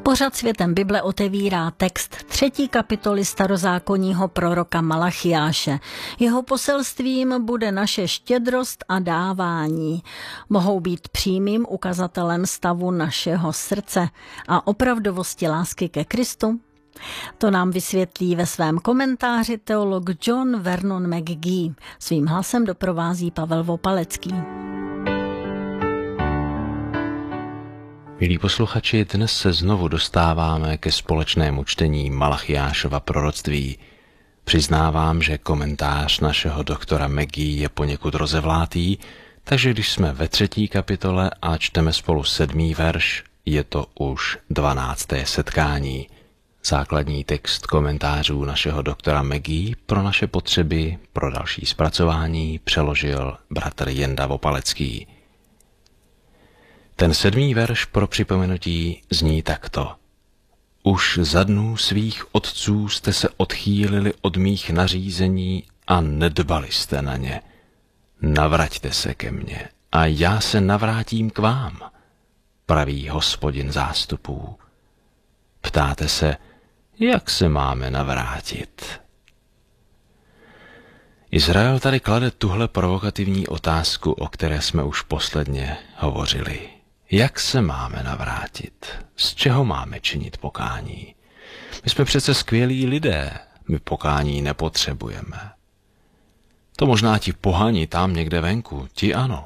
Pořad Světem Bible otevírá text 3. kapitoly starozákonního proroka Malachiáše. Jeho poselstvím bude naše štědrost a dávání. Mohou být přímým ukazatelem stavu našeho srdce a opravdovosti lásky ke Kristu. To nám vysvětlí ve svém komentáři teolog John Vernon McGee. Svým hlasem doprovází Pavel Vopalecký. Milí posluchači, dnes se znovu dostáváme ke společnému čtení Malachiášova proroctví. Přiznávám, že komentář našeho doktora McGee je poněkud rozevlátý, takže když jsme ve 3. kapitole a čteme spolu 7. verš, je to už 12. setkání. Základní text komentářů našeho doktora McGee pro naše potřeby, pro další zpracování přeložil bratr Jenda Vopalecký. Ten 7. verš pro připomenutí zní takto. Už za dnů svých otců jste se odchýlili od mých nařízení a nedbali jste na ně. Navraťte se ke mně a já se navrátím k vám, praví Hospodin zástupů. Ptáte se, jak se máme navrátit? Izrael tady klade tuhle provokativní otázku, o které jsme už posledně hovořili. Jak se máme navrátit? Z čeho máme činit pokání? My jsme přece skvělí lidé, my pokání nepotřebujeme. To možná ti pohani tam někde venku, ti ano.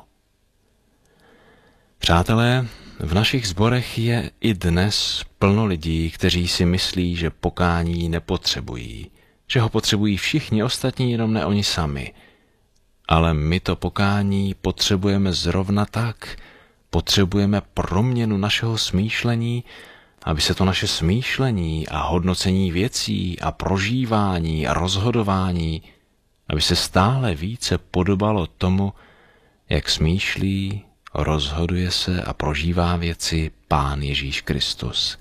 Přátelé, v našich sborech je i dnes plno lidí, kteří si myslí, že pokání nepotřebují, že ho potřebují všichni ostatní, jenom ne oni sami. Ale my to pokání potřebujeme zrovna tak. Potřebujeme proměnu našeho smýšlení, aby se to naše smýšlení a hodnocení věcí a prožívání a rozhodování, aby se stále více podobalo tomu, jak smýšlí, rozhoduje se a prožívá věci Pán Ježíš Kristus.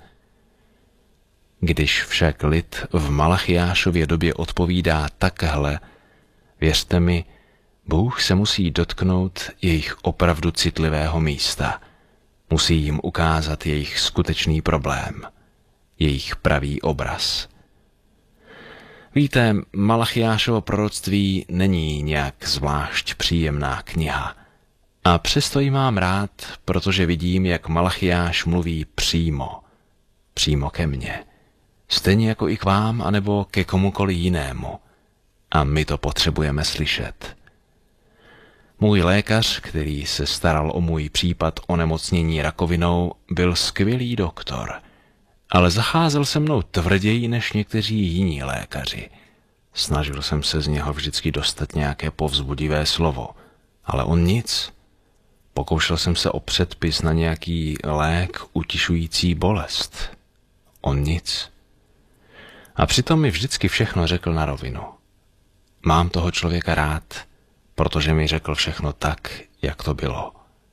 Když však lid v Malachiášově době odpovídá takhle, věřte mi, Bůh se musí dotknout jejich opravdu citlivého místa. Musí jim ukázat jejich skutečný problém, jejich pravý obraz. Víte, Malachiášovo proroctví není nějak zvlášť příjemná kniha. A přesto ji mám rád, protože vidím, jak Malachiáš mluví přímo ke mně. Stejně jako i k vám, anebo ke komukoli jinému. A my to potřebujeme slyšet. Můj lékař, který se staral o můj případ onemocnění rakovinou, byl skvělý doktor, ale zacházel se mnou tvrději než někteří jiní lékaři. Snažil jsem se z něho vždycky dostat nějaké povzbudivé slovo, ale on nic. Pokoušel jsem se o předpis na nějaký lék utišující bolest. On nic. A přitom mi vždycky všechno řekl na rovinu. Mám toho člověka rád, protože mi řekl všechno tak, jak to bylo.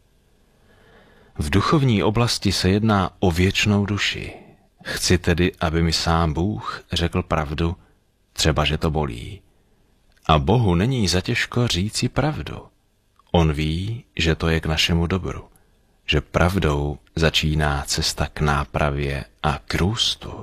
V duchovní oblasti se jedná o věčnou duši. Chci tedy, aby mi sám Bůh řekl pravdu, třeba že to bolí. A Bohu není zatěžko říci pravdu. On ví, že to je k našemu dobru, že pravdou začíná cesta k nápravě a k růstu.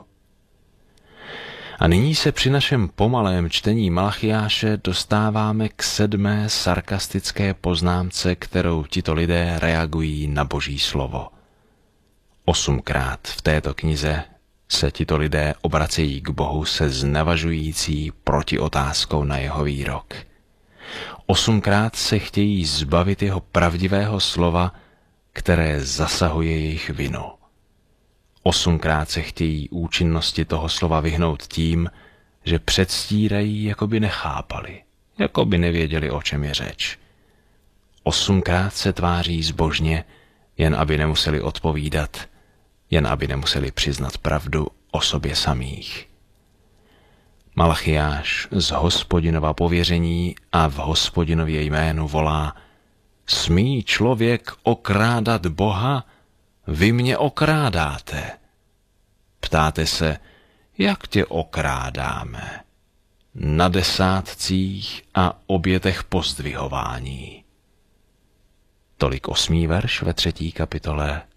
A nyní se při našem pomalém čtení Malachiáše dostáváme k 7. sarkastické poznámce, kterou tito lidé reagují na Boží slovo. 8krát v této knize se tito lidé obracejí k Bohu se znevažující protiotázkou na jeho výrok. 8krát se chtějí zbavit jeho pravdivého slova, které zasahuje jejich vinu. 8krát se chtějí účinnosti toho slova vyhnout tím, že předstírají, jako by nechápali, jako by nevěděli, o čem je řeč. 8krát se tváří zbožně, jen aby nemuseli odpovídat, jen aby nemuseli přiznat pravdu o sobě samých. Malachiáš z Hospodinova pověření a v Hospodinově jménu volá: Smí člověk okrádat Boha? Vy mě okrádáte. Ptáte se, jak tě okrádáme? Na desátcích a obětech pozdvihování. Tolik 8. verš ve 3. kapitole